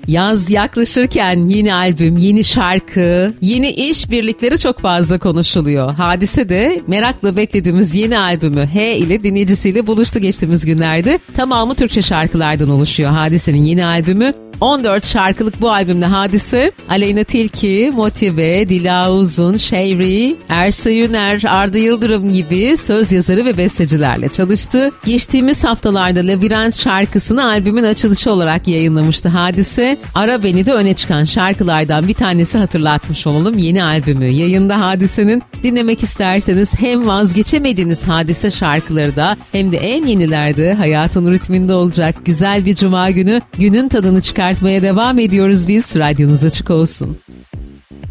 Yaz yaklaşırken yeni albüm, yeni şarkı, yeni işbirlikleri çok fazla konuşuluyor. Hadise de merakla beklediğimiz yeni albümü H ile dinleyicisiyle buluştu geçtiğimiz günlerde. Tamamı Türkçe şarkılardan oluşuyor Hadise'nin yeni albümü. 14 şarkılık bu albümde Hadise, Aleyna Tilki, Motive, Dila Uzun, Şevri, Ersa Yüner, Arda Yıldırım gibi söz yazarı ve bestecilerle çalıştı. Geçtiğimiz haftalarda Labirent şarkısını albümün açılışı olarak yayınlamıştı Hadise. Ara Beni de öne çıkan şarkılardan bir tanesi, hatırlatmış olalım. Yeni albümü yayında Hadise'nin. Dinlemek isterseniz hem vazgeçemediğiniz Hadise şarkıları da hem de en yenilerde hayatın ritminde olacak güzel bir cuma günü. Günün tadını çıkartmaya devam ediyoruz biz. Radyonuz açık olsun.